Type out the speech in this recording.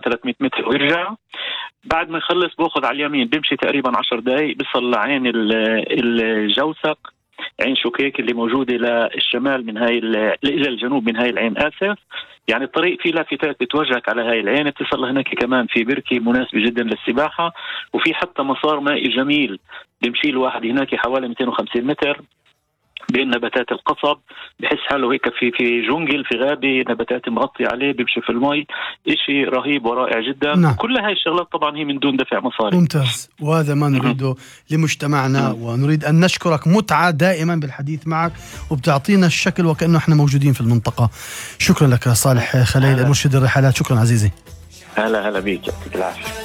300 متر ويرجع. بعد ما يخلص باخذ على اليمين بيمشي تقريبا 10 دقايق بيصل لعين الجوسق، عين شوكيك اللي موجودة للشمال من هاي إلى الجنوب من هاي العين آسف. يعني الطريق فيه لافتات بتوجهك على هاي العين، بتصل هناك كمان في بركة مناسبة جدا للسباحة، وفي حتى مسار مائي جميل بيمشي الواحد هناك حوالي 250 متر بين نباتات القصب، بحس حاله هيك في جونجل، في غابة، نباتات مغطية عليه، بيمشي في المي، إشي رهيب ورائع جدا. نعم. كل هاي الشغلات طبعا هي من دون دفع مصاري. ممتاز، وهذا ما نريده لمجتمعنا، ونريد أن نشكرك. متعة دائما بالحديث معك، وبتعطينا الشكل وكأنه احنا موجودين في المنطقة. شكرا لك صالح خليل، مرشد الرحلات. شكرا عزيزي. هلا بيك، يعطيك العافية.